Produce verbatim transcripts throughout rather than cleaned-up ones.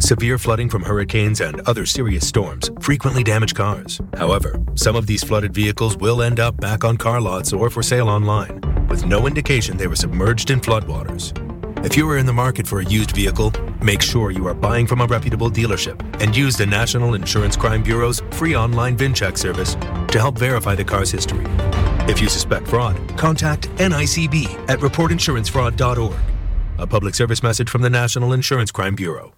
Severe flooding from hurricanes and other serious storms frequently damage cars. However, some of these flooded vehicles will end up back on car lots or for sale online, with no indication they were submerged in floodwaters. If you are in the market for a used vehicle, make sure you are buying from a reputable dealership and use the National Insurance Crime Bureau's free online VIN check service to help verify the car's history. If you suspect fraud, contact N I C B at report insurance fraud dot org. A public service message from the National Insurance Crime Bureau.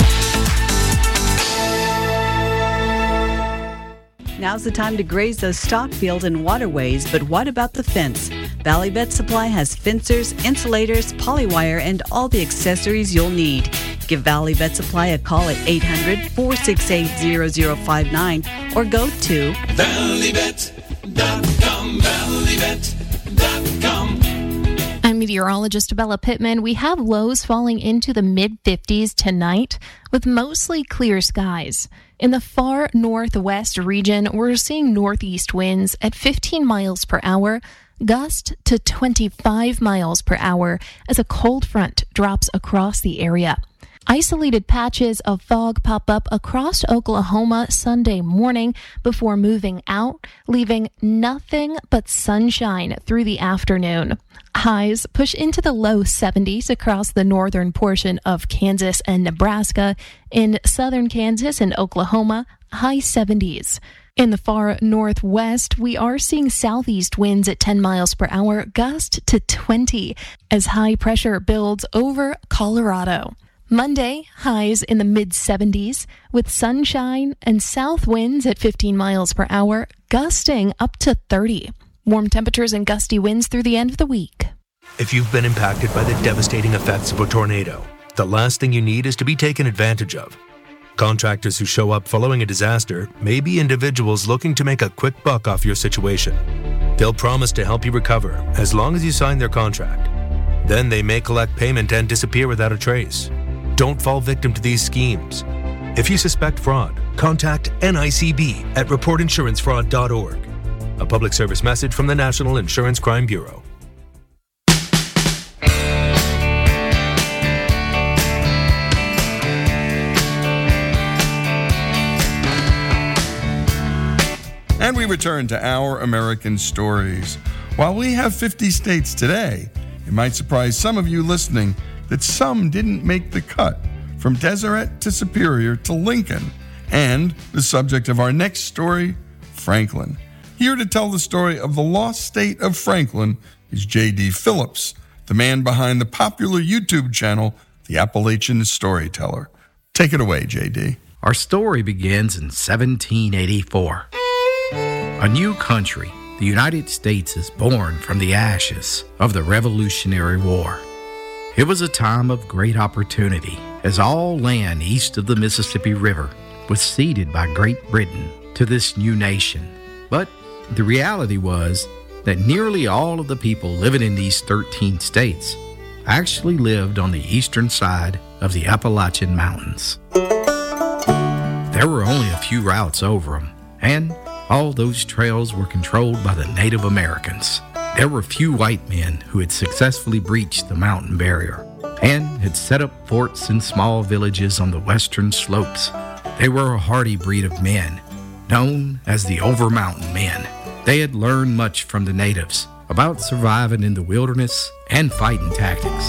Now's the time to graze those stock fields and waterways, but what about the fence? Valley Vet Supply has fencers, insulators, polywire, and all the accessories you'll need. Give Valley Vet Supply a call at eight hundred, four six eight, zero zero five nine or go to valley vet dot com, valley vet dot com. I'm meteorologist Bella Pittman. We have lows falling into the mid fifties tonight with mostly clear skies. In the far northwest region, we're seeing northeast winds at fifteen miles per hour, gust to twenty-five miles per hour as a cold front drops across the area. Isolated patches of fog pop up across Oklahoma Sunday morning before moving out, leaving nothing but sunshine through the afternoon. Highs push into the low seventies across the northern portion of Kansas and Nebraska. In southern Kansas and Oklahoma, high seventies. In the far northwest, we are seeing southeast winds at ten miles per hour, gust to twenty, as high pressure builds over Colorado. Monday, highs in the mid seventies with sunshine and south winds at fifteen miles per hour, gusting up to thirty. Warm temperatures and gusty winds through the end of the week. If you've been impacted by the devastating effects of a tornado, the last thing you need is to be taken advantage of. Contractors who show up following a disaster may be individuals looking to make a quick buck off your situation. They'll promise to help you recover as long as you sign their contract. Then they may collect payment and disappear without a trace. Don't fall victim to these schemes. If you suspect fraud, contact N I C B at report insurance fraud dot org. A public service message from the National Insurance Crime Bureau. And we return to Our American Stories. While we have fifty states today, it might surprise some of you listening that some didn't make the cut, from Deseret to Superior to Lincoln, and the subject of our next story, Franklin. Here to tell the story of the lost state of Franklin is J D. Phillips, the man behind the popular YouTube channel, The Appalachian Storyteller. Take it away, J D. Our story begins in seventeen eighty-four. A new country, the United States, is born from the ashes of the Revolutionary War. It was a time of great opportunity, as all land east of the Mississippi River was ceded by Great Britain to this new nation. But the reality was that nearly all of the people living in these thirteen states actually lived on the eastern side of the Appalachian Mountains. There were only a few routes over them, and all those trails were controlled by the Native Americans. There were few white men who had successfully breached the mountain barrier and had set up forts in small villages on the western slopes. They were a hardy breed of men, known as the Over-Mountain Men. They had learned much from the natives about surviving in the wilderness and fighting tactics.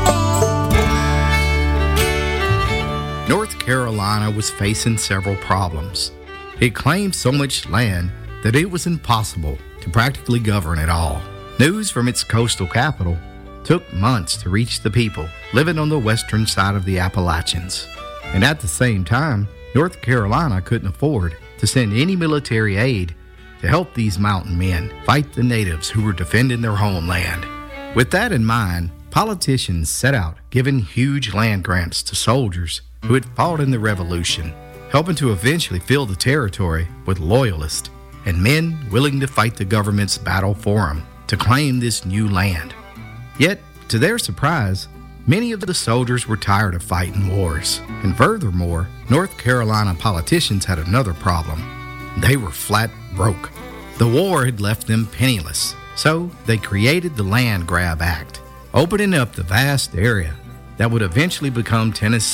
North Carolina was facing several problems. It claimed so much land that it was impossible to practically govern it all. News from its coastal capital took months to reach the people living on the western side of the Appalachians. And at the same time, North Carolina couldn't afford to send any military aid to help these mountain men fight the natives who were defending their homeland. With that in mind, politicians set out giving huge land grants to soldiers who had fought in the Revolution, helping to eventually fill the territory with loyalists and men willing to fight the government's battle for them to claim this new land. Yet, to their surprise, many of the soldiers were tired of fighting wars. And furthermore, North Carolina politicians had another problem. They were flat broke. The war had left them penniless, so they created the Land Grab Act, opening up the vast area that would eventually become Tennessee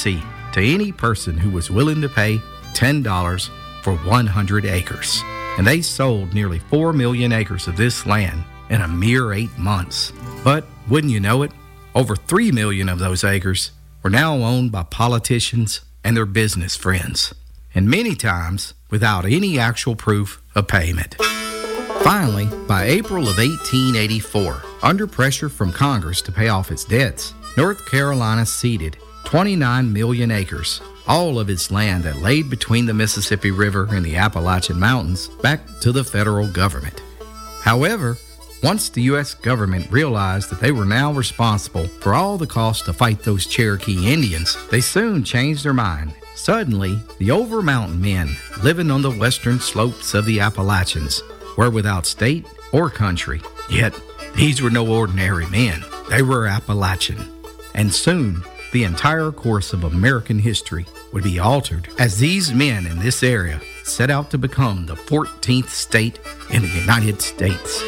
to any person who was willing to pay ten dollars for one hundred acres. And they sold nearly four million acres of this land in a mere eight months. But wouldn't you know it, over three million of those acres were now owned by politicians and their business friends, and many times without any actual proof of payment. Finally, by April of eighteen eighty-four, under pressure from Congress to pay off its debts, North Carolina ceded twenty-nine million acres, all of its land that laid between the Mississippi River and the Appalachian Mountains, back to the federal government. However, once the U S government realized that they were now responsible for all the cost to fight those Cherokee Indians, they soon changed their mind. Suddenly, the Over-Mountain men living on the western slopes of the Appalachians were without state or country. Yet, these were no ordinary men. They were Appalachian. And soon, the entire course of American history would be altered as these men in this area set out to become the fourteenth state in the United States.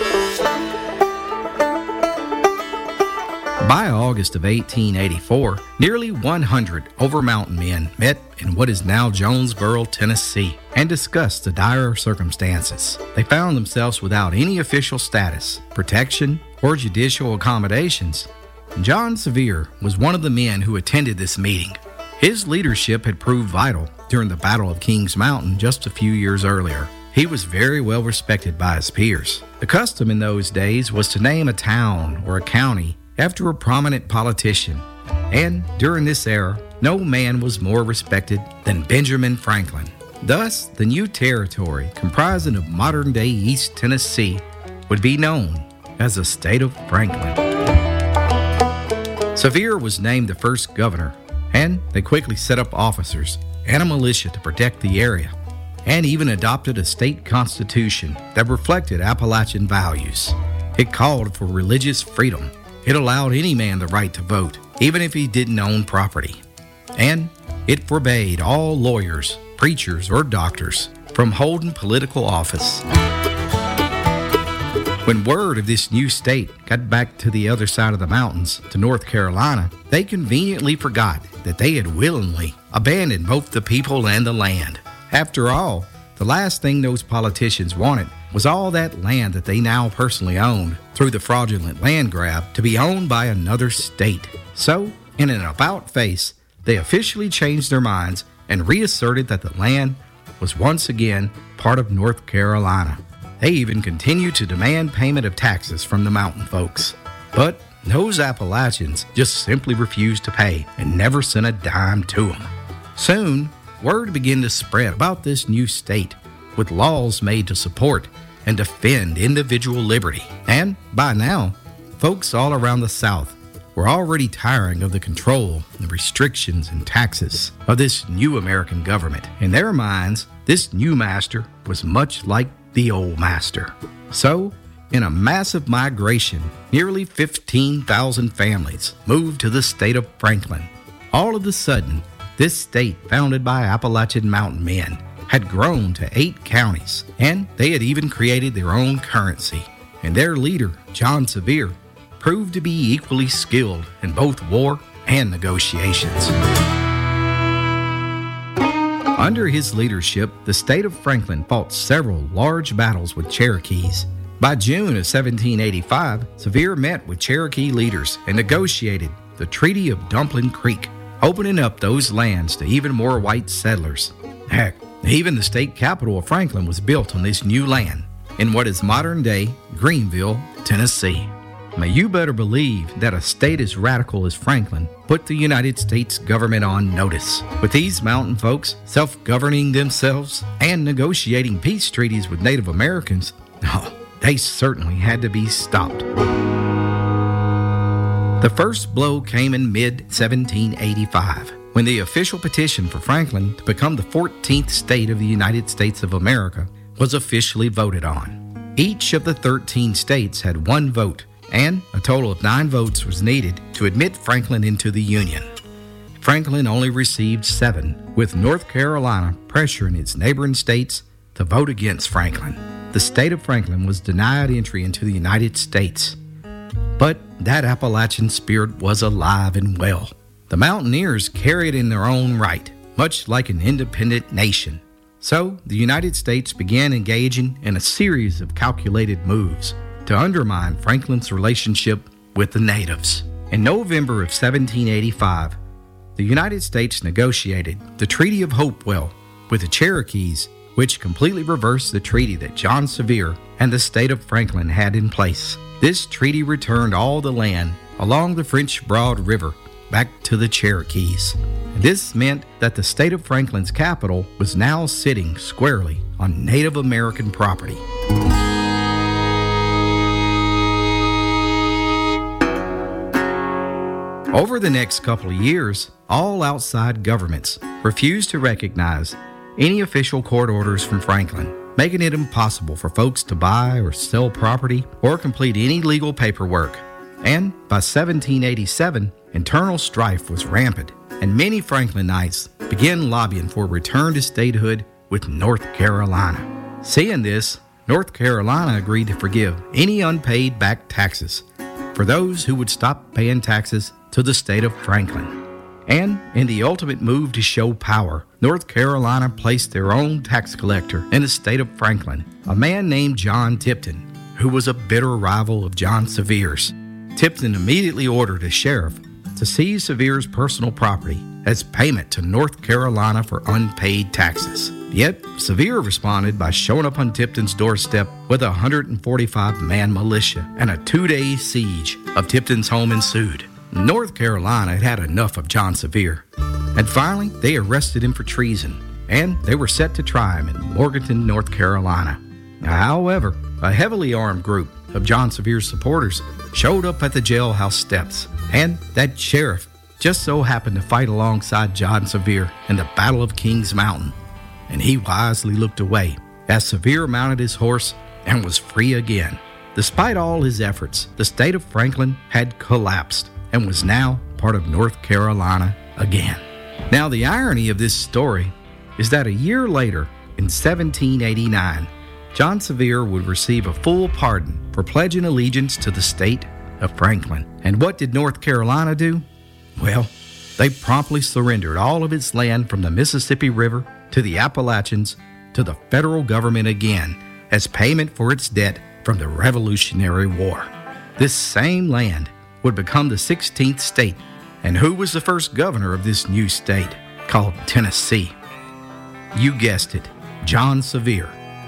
By August of eighteen eighty-four, nearly one hundred Over-Mountain men met in what is now Jonesboro, Tennessee, and discussed the dire circumstances. They found themselves without any official status, protection, or judicial accommodations. John Sevier was one of the men who attended this meeting. His leadership had proved vital during the Battle of Kings Mountain just a few years earlier. He was very well respected by his peers. The custom in those days was to name a town or a county after a prominent politician, and during this era, no man was more respected than Benjamin Franklin. Thus, the new territory, comprising of modern-day East Tennessee, would be known as the state of Franklin. Sevier was named the first governor, and they quickly set up officers and a militia to protect the area, and even adopted a state constitution that reflected Appalachian values. It called for religious freedom. It allowed any man the right to vote, even if he didn't own property. And it forbade all lawyers, preachers, or doctors from holding political office. When word of this new state got back to the other side of the mountains, to North Carolina, they conveniently forgot that they had willingly abandoned both the people and the land. After all, the last thing those politicians wanted was all that land that they now personally owned through the fraudulent land grab to be owned by another state. So, in an about-face, they officially changed their minds and reasserted that the land was once again part of North Carolina. They even continued to demand payment of taxes from the mountain folks. But those Appalachians just simply refused to pay and never sent a dime to them. Soon, word began to spread about this new state, with laws made to support and defend individual liberty. And by now, folks all around the South were already tiring of the control, the restrictions, and taxes of this new American government. In their minds, this new master was much like the old master. So, in a massive migration, nearly fifteen thousand families moved to the state of Franklin. All of a sudden, this state, founded by Appalachian mountain men, had grown to eight counties, and they had even created their own currency. And their leader, John Sevier, proved to be equally skilled in both war and negotiations. Under his leadership, the state of Franklin fought several large battles with Cherokees. By June of seventeen eighty-five, Sevier met with Cherokee leaders and negotiated the Treaty of Dumpling Creek, opening up those lands to even more white settlers. Heck, even the state capital of Franklin was built on this new land, in what is modern-day Greenville, Tennessee. Now, you better believe that a state as radical as Franklin put the United States government on notice. With these mountain folks self-governing themselves and negotiating peace treaties with Native Americans, oh, they certainly had to be stopped. The first blow came in mid seventeen eighty-five, when the official petition for Franklin to become the fourteenth state of the United States of America was officially voted on. Each of the thirteen states had one vote, and a total of nine votes was needed to admit Franklin into the Union. Franklin only received seven, with North Carolina pressuring its neighboring states to vote against Franklin. The state of Franklin was denied entry into the United States. But that Appalachian spirit was alive and well. The mountaineers carried in their own right, much like an independent nation. So, the United States began engaging in a series of calculated moves to undermine Franklin's relationship with the natives. In November of seventeen eighty-five, the United States negotiated the Treaty of Hopewell with the Cherokees, which completely reversed the treaty that John Sevier and the state of Franklin had in place. This treaty returned all the land along the French Broad River back to the Cherokees. And this meant that the state of Franklin's capital was now sitting squarely on Native American property. Over the next couple of years, all outside governments refused to recognize any official court orders from Franklin, making it impossible for folks to buy or sell property or complete any legal paperwork. And by seventeen eighty-seven, internal strife was rampant, and many Franklinites began lobbying for a return to statehood with North Carolina. Seeing this, North Carolina agreed to forgive any unpaid back taxes for those who would stop paying taxes to the state of Franklin. And in the ultimate move to show power, North Carolina placed their own tax collector in the state of Franklin, a man named John Tipton, who was a bitter rival of John Sevier's. Tipton immediately ordered a sheriff to seize Sevier's personal property as payment to North Carolina for unpaid taxes. Yet, Sevier responded by showing up on Tipton's doorstep with a one hundred forty-five man militia, and a two-day siege of Tipton's home ensued. North Carolina had had enough of John Sevier, and finally they arrested him for treason, and they were set to try him in Morganton, North Carolina. However, a heavily armed group of John Sevier's supporters showed up at the jailhouse steps, and that sheriff just so happened to fight alongside John Sevier in the Battle of Kings Mountain, and he wisely looked away as Sevier mounted his horse and was free again. Despite all his efforts, the state of Franklin had collapsed and was now part of North Carolina again. Now, the irony of this story is that a year later, in seventeen eighty-nine, John Sevier would receive a full pardon for pledging allegiance to the state of Franklin. And what did North Carolina do? Well, they promptly surrendered all of its land from the Mississippi River to the Appalachians to the federal government again as payment for its debt from the Revolutionary War. This same land would become the sixteenth state. And who was the first governor of this new state called Tennessee? You guessed it, John Sevier.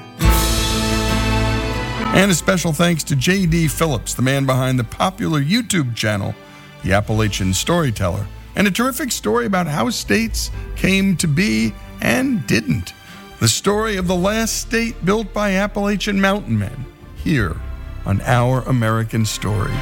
And a special thanks to J D. Phillips, the man behind the popular YouTube channel, The Appalachian Storyteller, and a terrific story about how states came to be and didn't. The story of the last state built by Appalachian mountain men, here on Our American Stories.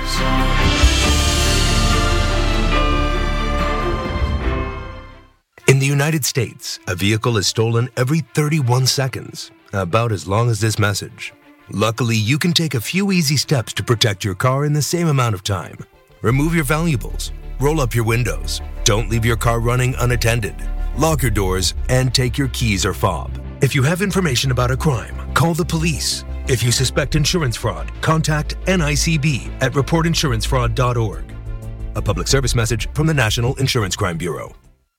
In the United States, a vehicle is stolen every thirty-one seconds, about as long as this message. Luckily, you can take a few easy steps to protect your car in the same amount of time. Remove your valuables, roll up your windows, don't leave your car running unattended, lock your doors, and take your keys or fob. If you have information about a crime, call the police. If you suspect insurance fraud, contact N I C B at report insurance fraud dot org. A public service message from the National Insurance Crime Bureau.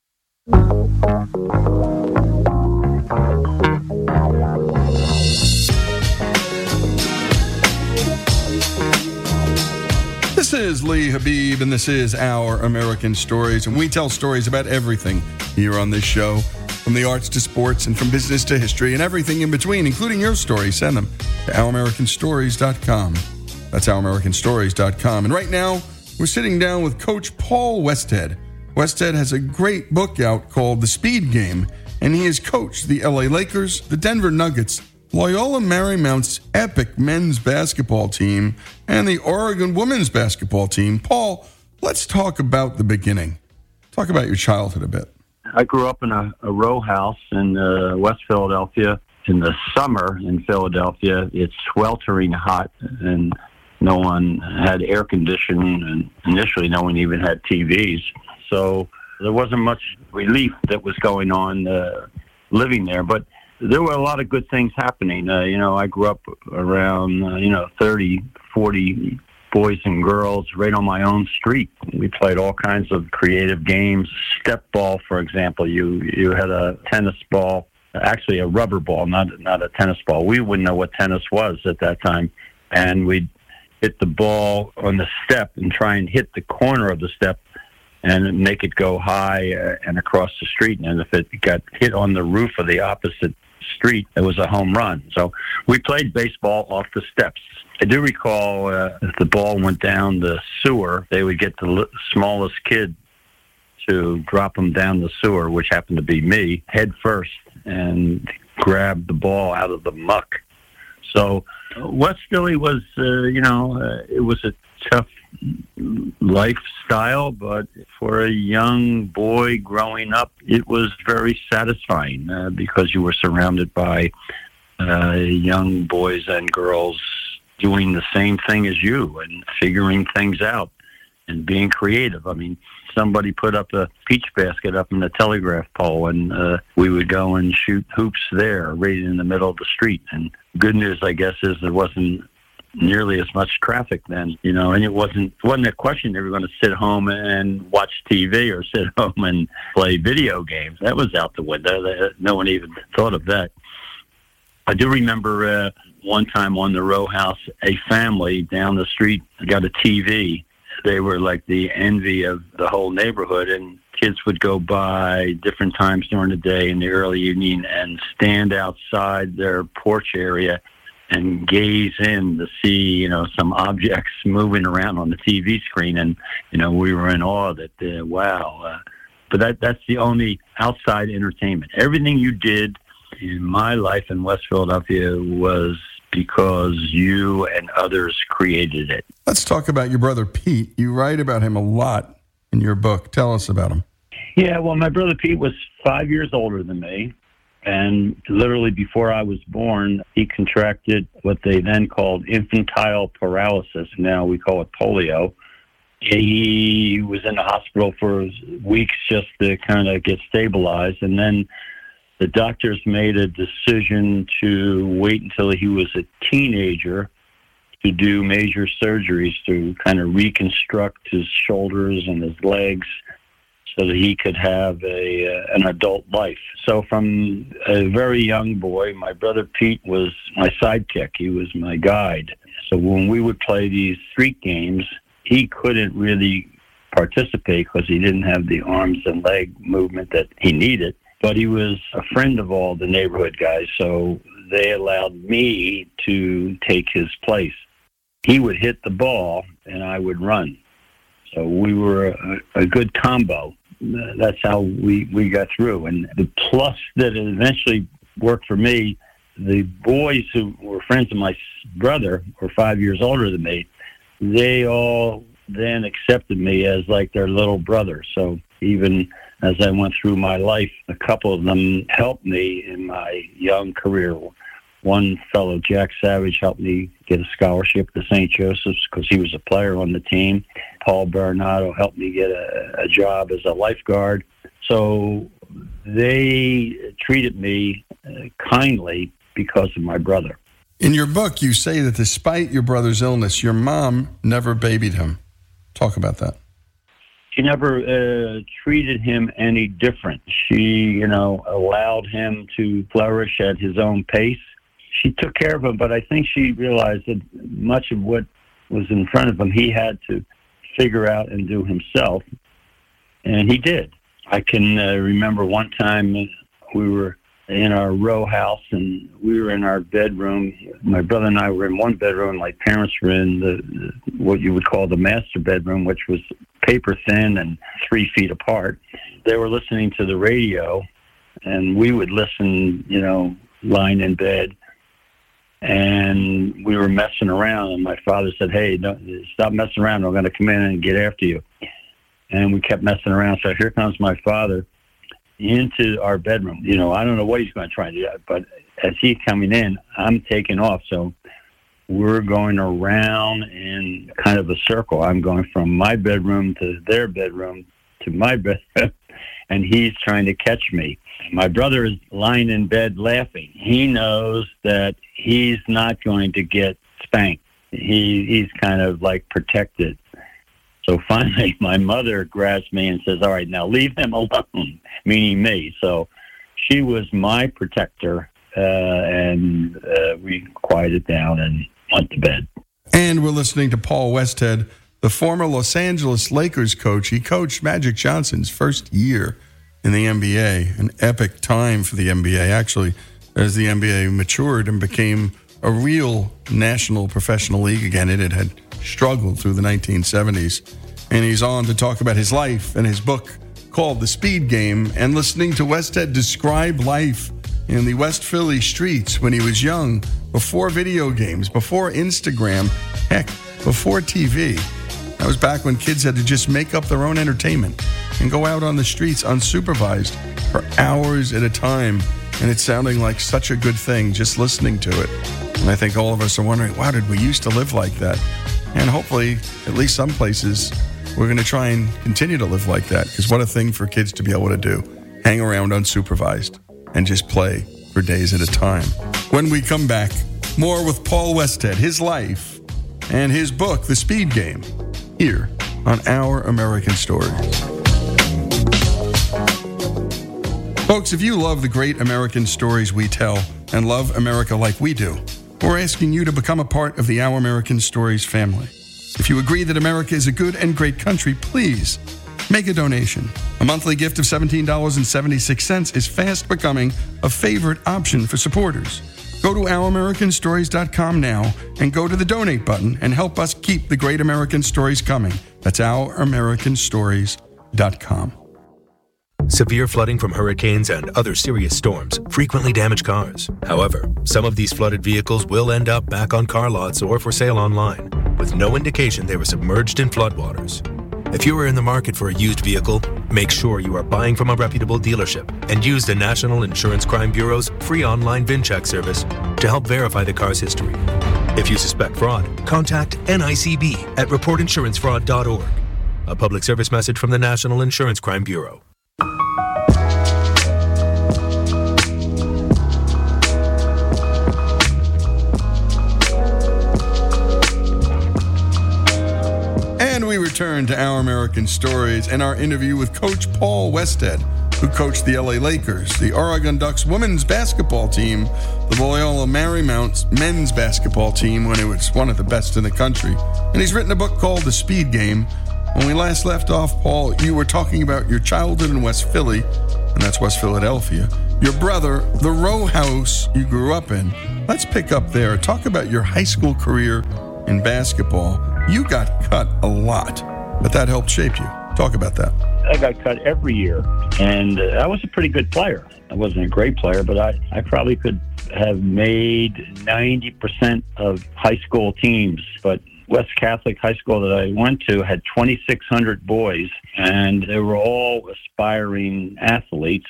This is Lee Habib, and this is Our American Stories, and we tell stories about everything here on this show, from the arts to sports and from business to history and everything in between, including your stories. Send them to our american stories dot com. That's our american stories dot com. And right now, we're sitting down with Coach Paul Westhead. Westhead has a great book out called The Speed Game, and he has coached the L A Lakers, the Denver Nuggets, Loyola Marymount's epic men's basketball team, and the Oregon women's basketball team. Paul, let's talk about the beginning. Talk about your childhood a bit. I grew up in a, a row house in uh, West Philadelphia. In the summer in Philadelphia, it's sweltering hot, and no one had air conditioning, and initially no one even had T Vs. So there wasn't much relief that was going on uh, living there. But there were a lot of good things happening. Uh, you know, I grew up around, uh, you know, thirty, forty boys and girls right on my own street. We played all kinds of creative games. Step ball, for example. You you had a tennis ball, actually a rubber ball, not not a tennis ball. We wouldn't know what tennis was at that time, and we'd hit the ball on the step and try and hit the corner of the step and make it go high uh, and across the street. And if it got hit on the roof of the opposite street, it was a home run. So we played baseball off the steps. I do recall uh, if the ball went down the sewer, they would get the l- smallest kid to drop them down the sewer, which happened to be me, head first, and grab the ball out of the muck. So West Philly was, uh, you know, uh, it was a tough lifestyle, but for a young boy growing up, it was very satisfying uh, because you were surrounded by uh, young boys and girls doing the same thing as you and figuring things out and being creative. I mean, somebody put up a peach basket up in the telegraph pole, and uh, we would go and shoot hoops there right in the middle of the street. And good news, I guess, is there wasn't nearly as much traffic then, you know, and it wasn't wasn't a question they were going to sit home and watch T V or sit home and play video games. That was out the window. No one even thought of that. I do remember uh, one time on the row house, a family down the street got a T V. They were like the envy of the whole neighborhood, and kids would go by different times during the day in the early evening and stand outside their porch area and gaze in to see, you know, some objects moving around on the T V screen. And, you know, we were in awe that, uh, wow. Uh, but that that's the only outside entertainment. Everything you did in my life in West Philadelphia was because you and others created it. Let's talk about your brother, Pete. You write about him a lot in your book. Tell us about him. Yeah, well, my brother Pete was five years older than me. And literally before I was born, he contracted what they then called infantile paralysis. Now we call it polio. He was in the hospital for weeks just to kind of get stabilized. And then the doctors made a decision to wait until he was a teenager to do major surgeries to kind of reconstruct his shoulders and his legs so that he could have a uh, an adult life. So from a very young boy, my brother Pete was my sidekick. He was my guide. So when we would play these street games, he couldn't really participate because he didn't have the arms and leg movement that he needed. But he was a friend of all the neighborhood guys, so they allowed me to take his place. He would hit the ball, and I would run. So we were a, a good combo. That's how we, we got through. And the plus that eventually worked for me, the boys who were friends of my brother, were five years older than me, they all then accepted me as like their little brother. So even as I went through my life, a couple of them helped me in my young career. One fellow, Jack Savage, helped me get a scholarship to Saint Joseph's because he was a player on the team. Paul Baronato helped me get a, a job as a lifeguard. So they treated me uh, kindly because of my brother. In your book, you say that despite your brother's illness, your mom never babied him. Talk about that. She never uh, treated him any different. She, you know, allowed him to flourish at his own pace. She took care of him, but I think she realized that much of what was in front of him, he had to figure out and do himself, and he did. I can uh, remember one time we were in our row house, and we were in our bedroom. My brother and I were in one bedroom. My parents were in the, the what you would call the master bedroom, which was paper thin and three feet apart. They were listening to the radio, and we would listen, you know, lying in bed. And we were messing around, and my father said, hey, don't, stop messing around. I'm going to come in and get after you. And we kept messing around. So here comes my father into our bedroom. You know, I don't know what he's going to try to do, but as he's coming in, I'm taking off. So we're going around in kind of a circle. I'm going from my bedroom to their bedroom to my bedroom, and he's trying to catch me. My brother is lying in bed laughing. He knows that he's not going to get spanked. he he's kind of like protected. So finally, my mother grabs me and says, all right, now leave him alone, meaning me. So she was my protector, uh, and uh, we quieted down and went to bed. And we're listening to Paul Westhead, the former Los Angeles Lakers coach. He coached Magic Johnson's first year in the N B A, an epic time for the N B A, actually, as the N B A matured and became a real national professional league again. It had struggled through the nineteen seventies. And he's on to talk about his life and his book called The Speed Game, and listening to Westhead describe life in the West Philly streets when he was young, before video games, before Instagram, heck, before T V. That was back when kids had to just make up their own entertainment and go out on the streets unsupervised for hours at a time. And it's sounding like such a good thing just listening to it. And I think all of us are wondering, wow, did we used to live like that? And hopefully, at least some places, we're going to try and continue to live like that, because what a thing for kids to be able to do. Hang around unsupervised and just play for days at a time. When we come back, more with Paul Westhead, his life, and his book, The Speed Game, here on Our American Stories. Folks, if you love the great American stories we tell and love America like we do, we're asking you to become a part of the Our American Stories family. If you agree that America is a good and great country, please make a donation. A monthly gift of seventeen dollars and seventy-six cents is fast becoming a favorite option for supporters. Go to our american stories dot com now and go to the donate button and help us keep the great American stories coming. That's our american stories dot com. Severe flooding from hurricanes and other serious storms frequently damage cars. However, some of these flooded vehicles will end up back on car lots or for sale online, with no indication they were submerged in floodwaters. If you are in the market for a used vehicle, make sure you are buying from a reputable dealership and use the National Insurance Crime Bureau's free online VIN check service to help verify the car's history. If you suspect fraud, contact N I C B at report insurance fraud dot org. A public service message from the National Insurance Crime Bureau. And we return to Our American Stories and our interview with Coach Paul Westhead, who coached the L A Lakers, the Oregon Ducks women's basketball team, the Loyola Marymount men's basketball team when it was one of the best in the country. And he's written a book called The Speed Game. When we last left off, Paul, you were talking about your childhood in West Philly, and that's West Philadelphia. Your brother, the row house you grew up in. Let's pick up there. Talk about your high school career in basketball. You got cut a lot, but that helped shape you. Talk about that. I got cut every year, and uh, I was a pretty good player. I wasn't a great player, but I, I probably could have made ninety percent of high school teams. But West Catholic High School that I went to had twenty-six hundred boys, and they were all aspiring athletes.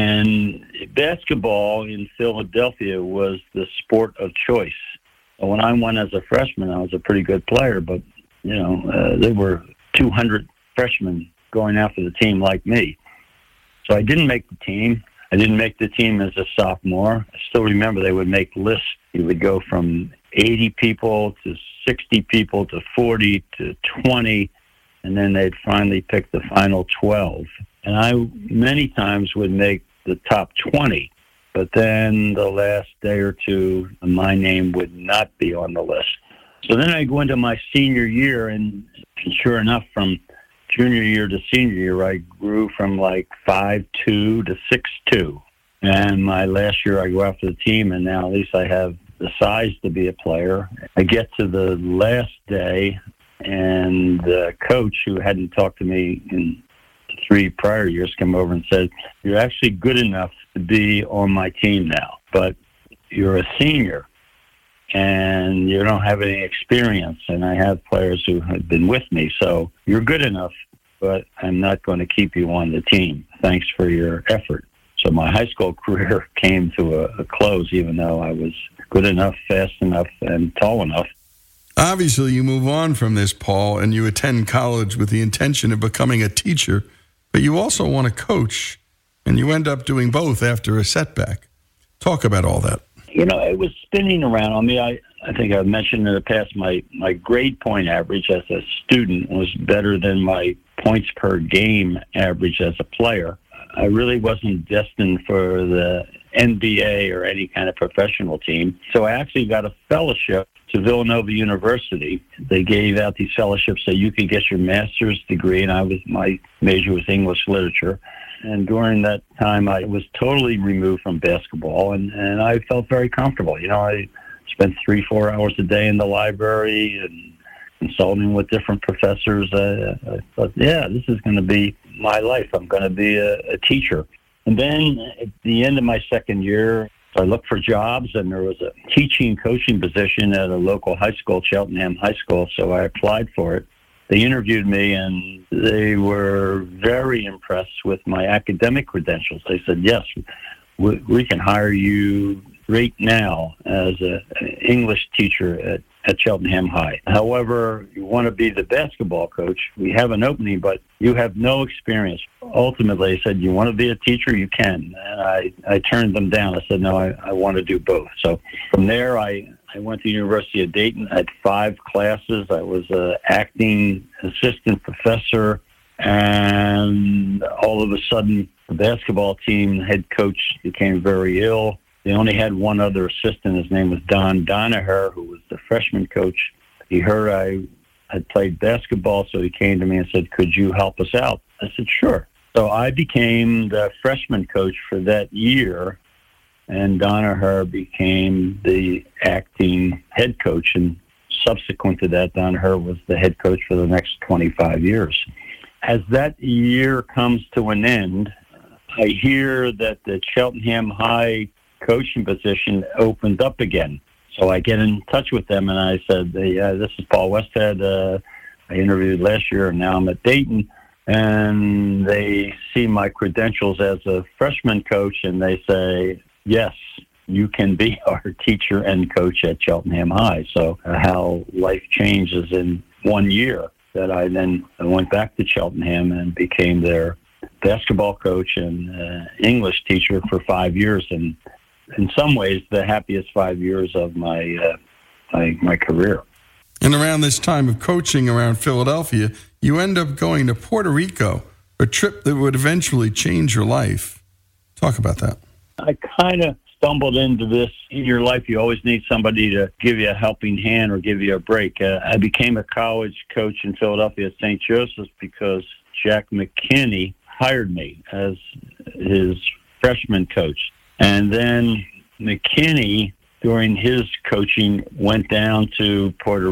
And basketball in Philadelphia was the sport of choice. When I went as a freshman, I was a pretty good player, but, you know, uh, there were two hundred freshmen going after the team like me. So I didn't make the team. I didn't make the team as a sophomore. I still remember they would make lists. You would go from eighty people to sixty people to forty to twenty, and then they'd finally pick the final twelve. And I many times would make the top twenty. But then the last day or two, my name would not be on the list. So then I go into my senior year, and sure enough, from junior year to senior year, I grew from like five two to six two. And my last year, I go after the team, and now at least I have the size to be a player. I get to the last day, and the coach, who hadn't talked to me in three prior years, come over and said, "You're actually good enough to be on my team now, but you're a senior and you don't have any experience, and I have players who have been with me, so you're good enough, but I'm not going to keep you on the team. Thanks for your effort." So my high school career came to a, a close, even though I was good enough, fast enough, and tall enough. Obviously, you move on from this, Paul, and you attend college with the intention of becoming a teacher, but you also want to coach, and you end up doing both after a setback. Talk about all that. You know, it was spinning around on me. I, I think I've mentioned in the past, my, my grade point average as a student was better than my points per game average as a player. I really wasn't destined for the N B A or any kind of professional team. So I actually got a fellowship to Villanova University. They gave out these fellowships so you could get your master's degree, and I was my major was English literature. And during that time, I was totally removed from basketball, and, and I felt very comfortable. You know, I spent three, four hours a day in the library and consulting with different professors. I, I thought, yeah, this is going to be my life. I'm going to be a, a teacher. And then at the end of my second year, I looked for jobs, and there was a teaching coaching position at a local high school, Cheltenham High School, so I applied for it. They interviewed me, and they were very impressed with my academic credentials. They said, yes, we, we can hire you right now as an English teacher at, at Cheltenham High. However, you want to be the basketball coach, we have an opening, but you have no experience. Ultimately, they said, you want to be a teacher, you can. And I, I turned them down. I said, no, I, I want to do both. So from there, I, I went to the University of Dayton. I had five classes. I was an acting assistant professor, and all of a sudden, the basketball team head coach became very ill. They only had one other assistant. His name was Don Donaher, who was the freshman coach. He heard I had played basketball, so he came to me and said, could you help us out? I said, sure. So I became the freshman coach for that year, and Donaher became the acting head coach. And subsequent to that, Donaher was the head coach for the next twenty-five years. As that year comes to an end, I hear that the Cheltenham High coaching position opened up again. So I get in touch with them, and I said, yeah, this is Paul Westhead. Uh, I interviewed last year, and now I'm at Dayton. And they see my credentials as a freshman coach, and they say, yes, you can be our teacher and coach at Cheltenham High. So uh, how life changes in one year, that I then went back to Cheltenham and became their basketball coach and uh, English teacher for five years. And in some ways, the happiest five years of my uh, my, my career. And around this time of coaching around Philadelphia, you end up going to Puerto Rico, a trip that would eventually change your life. Talk about that. I kind of stumbled into this. In your life, you always need somebody to give you a helping hand or give you a break. Uh, I became a college coach in Philadelphia at Saint Joseph's because Jack McKinney hired me as his freshman coach. And then McKinney, during his coaching, went down to Puerto